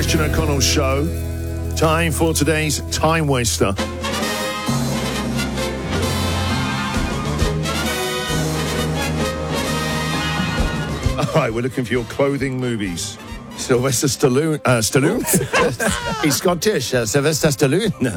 Christian O'Connell Show. Time for today's Time Waster. All right, we're looking for your clothing movies. Sylvester Stallone. He's Scottish. Sylvester Stallone.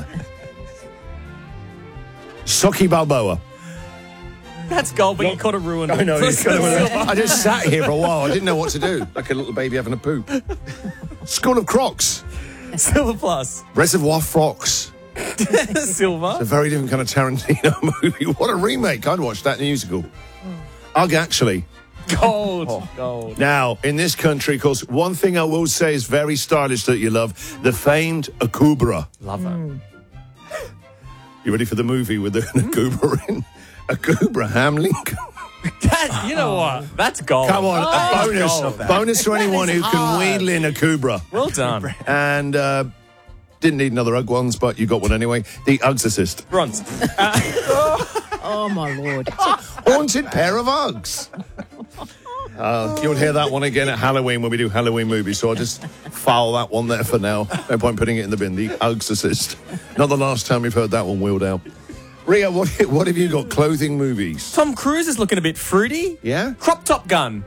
Socky Balboa. That's gold, but you could have ruined it. I know. I just sat here for a while. I didn't know what to do. Like a little baby having a poop. School of Crocs. Silver plus. Reservoir Fox. Silver. It's a very different kind of Tarantino movie. What a remake. I'd watch that musical. Ugh, actually. Gold. Oh. Gold. Now, in this country, of course, one thing I will say is very stylish that you love, the famed Akubra. Love it. You ready for the movie with the Akubra in? Akubra Hamlin. You know what? That's gold. Come on, a gold. bonus to anyone who can wheedle in Akubra. Well done. And didn't need another Ugg ones, but you got one anyway. The Uggsist. Bronze. Oh, my Lord. Haunted pair of Uggs. You'll hear that one again at Halloween when we do Halloween movies, so I'll just file that one there for now. No point putting it in the bin. The Uggsist. Not the last time we've heard that one wheeled out. Ria, what have you got? Clothing movies? Tom Cruise is looking a bit fruity. Yeah? Crop top gun.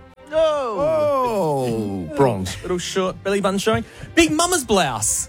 Oh, bronze. Little short belly button showing. Big mama's blouse.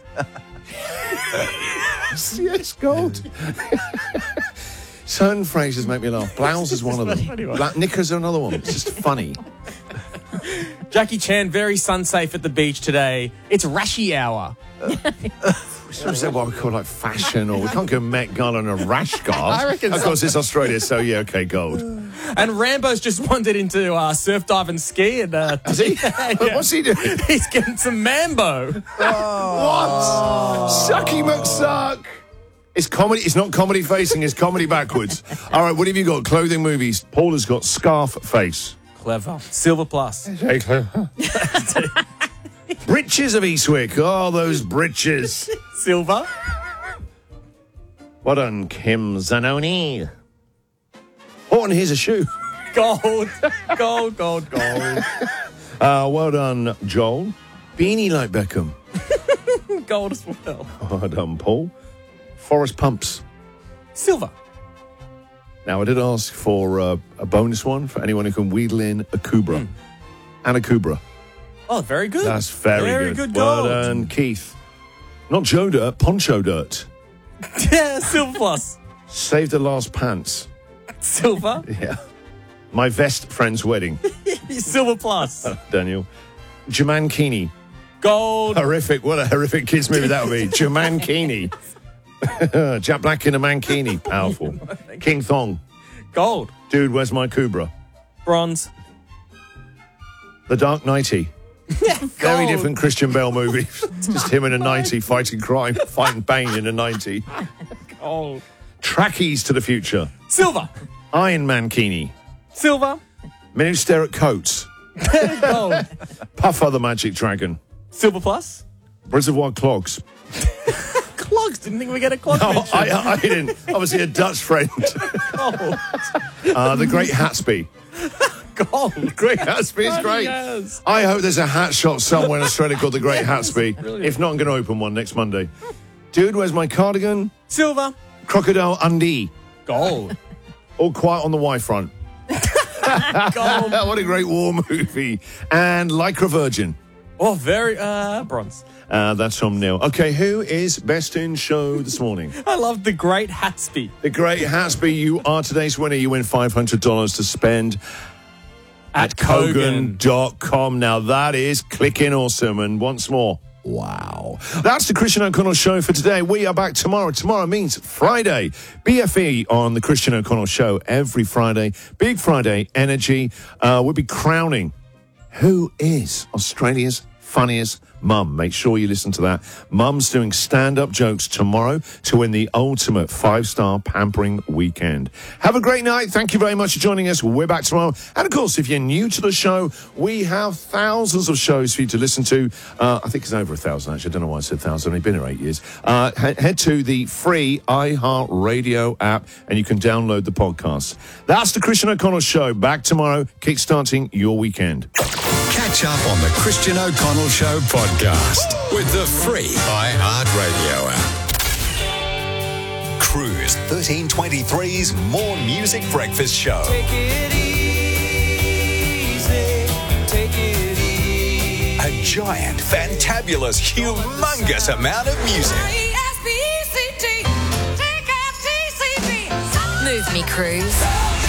Yes, gold. Certain phrases make me laugh. Blouse is one of them. Black knickers are another one. It's just funny. Jackie Chan, very sun safe at the beach today. It's rashy hour. We should have said what we call like fashion, or we can't go Met Gala in a rash guard. I reckon Of course, it's Australia, so yeah, okay, gold. And Rambo's just wandered into surf, dive and ski. And, Is he? Yeah. What's he doing? He's getting some mambo. What? Sucky McSuck. It's comedy. It's not comedy facing. It's comedy backwards. All right, what have you got? Clothing movies. Paul has got Scarf Face. Clever. Silver plus. Hey, clever. Britches of Eastwick. Oh, those britches. Silver. Well done, Kim Zanoni. Horton, here's a shoe. Gold. Gold, gold, gold. Well done, Joel. Beanie like Beckham. Gold as well. Well done, Paul. Forest Pumps. Silver. Now, I did ask for a bonus one for anyone who can wheedle in a Kubra. And a Kubra. Oh, very good. That's very good. Well Gold. done, Keith. Not Joe Dirt, Poncho Dirt. Yeah, silver plus. Save the last pants. Silver. Yeah. My best friend's wedding. Silver plus. Daniel. Jumankini. Gold. Horrific. What a horrific kids movie that would be. Jumankini. Jack Black in a mankini. Powerful. King Thong. Gold. Dude, where's my Kubra? Bronze. The Dark Knighty. Very Gold. different Christian Bale movie. Just him in a 90 fighting crime, fighting Bane in a 90. Gold. Trackies to the Future. Silver. Iron Mankini. Silver. Men Who Stare at Coats. Gold. Puffer the Magic Dragon. Silver plus. Reservoir Clogs. Clogs. Didn't think we get a clog No, mention. I didn't. Obviously a Dutch friend. The Great Hatsby. Gold. Great Hatsby is great. Yes. I hope there's a hat shop somewhere in Australia called the Great Hatsby. If not, I'm going to open one next Monday. Dude, where's my cardigan? Silver. Crocodile Undie. Gold. All Quiet on the Y-Front. Gold. What a great war movie. And Lycra Virgin. Oh, very bronze. That's from Neil. Okay, who is best in show this morning? I love the Great Hatsby. The Great Hatsby. You are today's winner. You win $500 to spend at Kogan.com. Now that is clicking awesome. And once more, wow. That's the Christian O'Connell Show for today. We are back tomorrow. Tomorrow means Friday. BFE on the Christian O'Connell Show every Friday. Big Friday energy. We'll be crowning who is Australia's funniest mum. Make sure you listen to that. Mum's doing stand-up jokes tomorrow to win the ultimate 5-star pampering weekend. Have a great night. Thank you very much for joining us. We're back tomorrow. And, of course, if you're new to the show, we have thousands of shows for you to listen to. I think it's over 1,000, actually. I don't know why I said 1,000. I've only been here 8 years. Head to the free iHeartRadio app, and you can download the podcast. That's the Christian O'Connell Show. Back tomorrow, kickstarting your weekend. Catch Catch up on the Christian O'Connell Show podcast with the free iHeartRadio app. Cruise 1323's More Music Breakfast Show. Take it easy, take it easy. A giant, fantabulous, humongous amount of music. Move me, Cruise.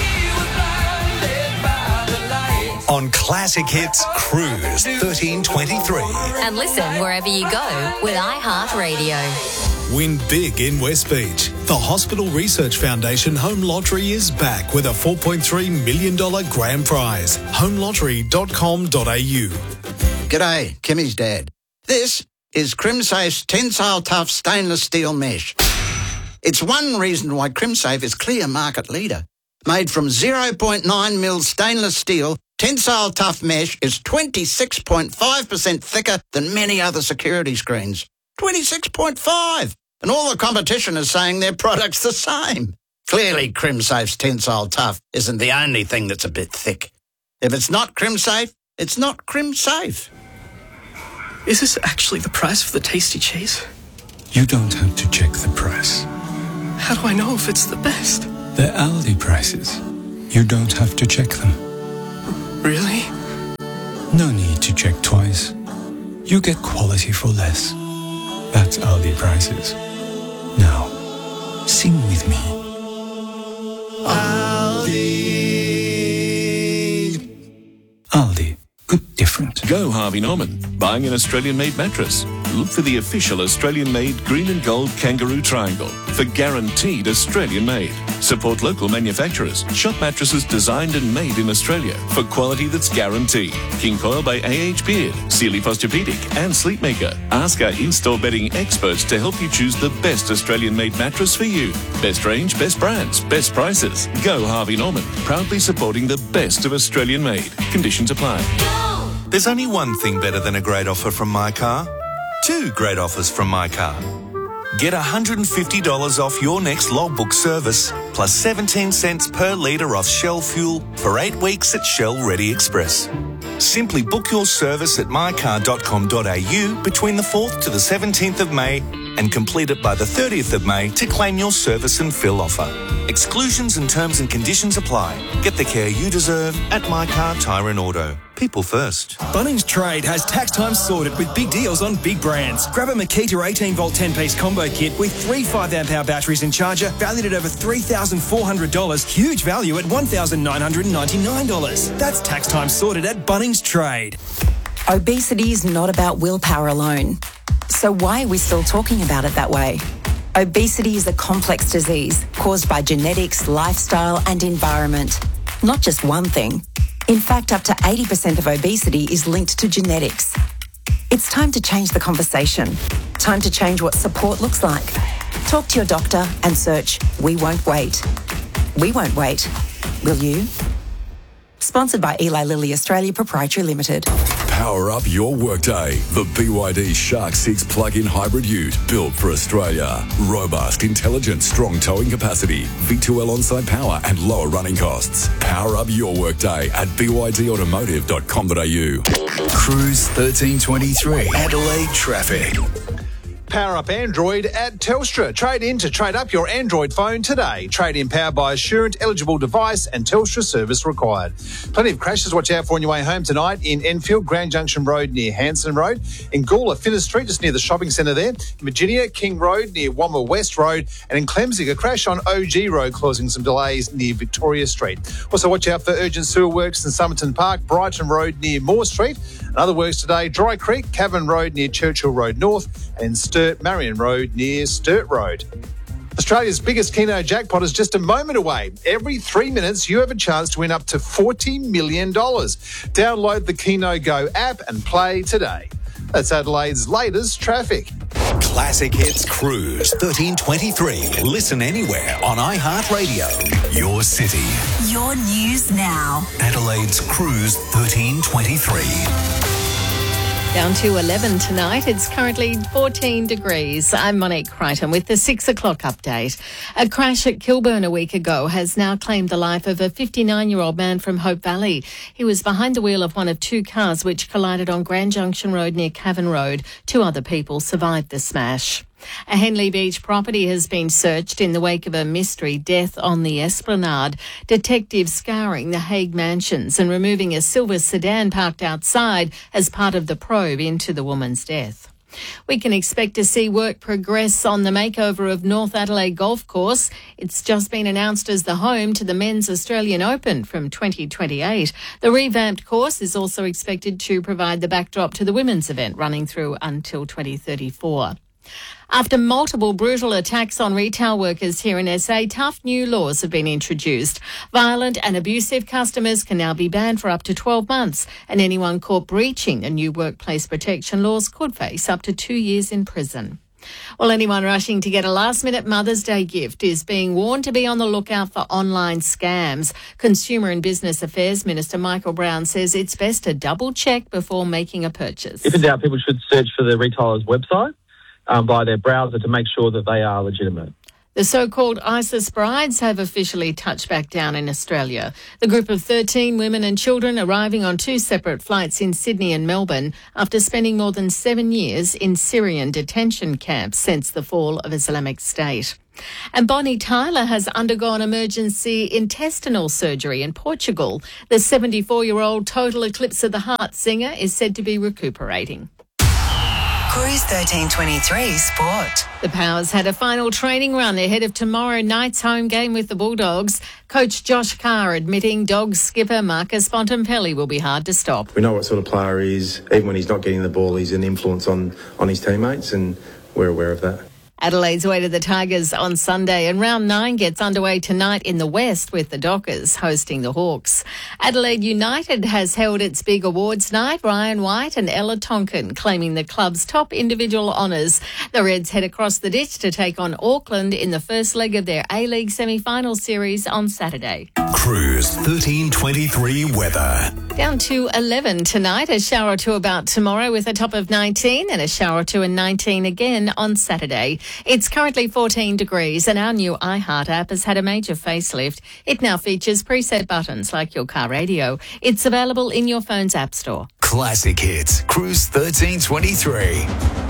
On Classic Hits Cruise 1323. And listen wherever you go with iHeartRadio. Win big in West Beach. The Hospital Research Foundation Home Lottery is back with a $4.3 million grand prize. homelottery.com.au. G'day, Kimmy's dad. This is Crimsafe's Tensile Tough Stainless Steel Mesh. It's one reason why Crimsafe is clear market leader. Made from 0.9 mil stainless steel, Tensile Tough Mesh is 26.5% thicker than many other security screens. 26.5! And all the competition is saying their product's the same. Clearly, Crimsafe's Tensile Tough isn't the only thing that's a bit thick. If it's not Crimsafe, it's not Crimsafe. Is this actually the price for the tasty cheese? You don't have to check the price. How do I know if it's the best? They're Aldi prices. You don't have to check them. Really? No need to check twice. You get quality for less. That's Aldi prices. Now, sing with me. Aldi. Good different. Go Harvey Norman. Buying an Australian-made mattress. Look for the official Australian-made green and gold kangaroo triangle for guaranteed Australian-made. Support local manufacturers. Shop mattresses designed and made in Australia for quality that's guaranteed. King Coil by A.H. Beard, Sealy Posturepedic and Sleepmaker. Ask our in-store bedding experts to help you choose the best Australian-made mattress for you. Best range, best brands, best prices. Go Harvey Norman. Proudly supporting the best of Australian-made. Conditions apply. There's only one thing better than a great offer from My Car. Two great offers from My Car. Get $150 off your next logbook service, plus 17 cents per litre off Shell fuel for 8 weeks at Shell Ready Express. Simply book your service at mycar.com.au between the 4th to the 17th of May and complete it by the 30th of May to claim your service and fill offer. Exclusions and terms and conditions apply. Get the care you deserve at My Car Tyre and Auto. People first. Bunnings Trade has tax time sorted with big deals on big brands. Grab a Makita 18-volt 10-piece combo kit with 3 5-amp-hour batteries and charger valued at over $3,400. Huge value at $1,999. That's tax time sorted at Bunnings Trade. Obesity is not about willpower alone. So why are we still talking about it that way? Obesity is a complex disease caused by genetics, lifestyle and environment. Not just one thing. In fact, up to 80% of obesity is linked to genetics. It's time to change the conversation. Time to change what support looks like. Talk to your doctor and search We Won't Wait. We won't wait. Will you? Sponsored by Eli Lilly Australia Proprietary Limited. Power up your workday. The BYD Shark 6 plug-in hybrid ute built for Australia. Robust, intelligent, strong towing capacity, V2L on-site power and lower running costs. Power up your workday at bydautomotive.com.au. Cruise 1323. Adelaide traffic. Power up Android at Telstra. Trade in to trade up your Android phone today. Trade in powered by Assurant, eligible device and Telstra service required. Plenty of crashes. Watch out for on your way home tonight in Enfield, Grand Junction Road near Hanson Road. In Gawler, Finnis Street, just near the shopping centre there. In Virginia, King Road near Wamma West Road. And in Clemsig, a crash on OG Road causing some delays near Victoria Street. Also watch out for urgent sewer works in Somerton Park, Brighton Road near Moore Street. And other works today, Dry Creek, Cavan Road near Churchill Road North and Sturt Marion Road near Sturt Road. Australia's biggest Keno jackpot is just a moment away. Every 3 minutes, you have a chance to win up to $40 million. Download the Keno Go app and play today. That's Adelaide's latest traffic. Classic Hits Cruise 1323. Listen anywhere on iHeartRadio. Your city. Your news now. Adelaide's Cruise 1323. Down to 11 tonight. It's currently 14 degrees. I'm Monique Crichton with the 6 o'clock update. A crash at Kilburn a week ago has now claimed the life of a 59-year-old man from Hope Valley. He was behind the wheel of one of two cars which collided on Grand Junction Road near Cavan Road. 2 other people survived the smash. A Henley Beach property has been searched in the wake of a mystery death on the Esplanade. Detectives scouring the Hague mansions and removing a silver sedan parked outside as part of the probe into the woman's death. We can expect to see work progress on the makeover of North Adelaide Golf Course. It's just been announced as the home to the Men's Australian Open from 2028. The revamped course is also expected to provide the backdrop to the women's event running through until 2034. After multiple brutal attacks on retail workers here in SA, tough new laws have been introduced. Violent and abusive customers can now be banned for up to 12 months, and anyone caught breaching the new workplace protection laws could face up to 2 years in prison. Well, anyone rushing to get a last-minute Mother's Day gift is being warned to be on the lookout for online scams. Consumer and Business Affairs Minister Michael Brown says it's best to double-check before making a purchase. If in doubt, people should search for the retailer's website via their browser to make sure that they are legitimate. The so-called ISIS brides have officially touched back down in Australia. The group of 13 women and children arriving on 2 separate flights in Sydney and Melbourne after spending more than 7 years in Syrian detention camps since the fall of Islamic State. And Bonnie Tyler has undergone emergency intestinal surgery in Portugal. The 74-year-old Total Eclipse of the Heart singer is said to be recuperating. Cruise 1323 Sport. The Powers had a final training run ahead of tomorrow night's home game with the Bulldogs. Coach Josh Carr admitting Dogs skipper Marcus Bontempelli will be hard to stop. We know what sort of player he is. Even when he's not getting the ball, he's an influence on his teammates, and we're aware of that. Adelaide's way to the Tigers on Sunday, and round 9 gets underway tonight in the West with the Dockers hosting the Hawks. Adelaide United has held its big awards night. Ryan White and Ella Tonkin claiming the club's top individual honours. The Reds head across the ditch to take on Auckland in the first leg of their A-League semi-final series on Saturday. Cruise 1323 weather. Down to 11 tonight, a shower or two about tomorrow with a top of 19 and a shower or two and 19 again on Saturday. It's currently 14 degrees and our new iHeart app has had a major facelift. It now features preset buttons like your car radio. It's available in your phone's app store. Classic hits. Cruise 1323.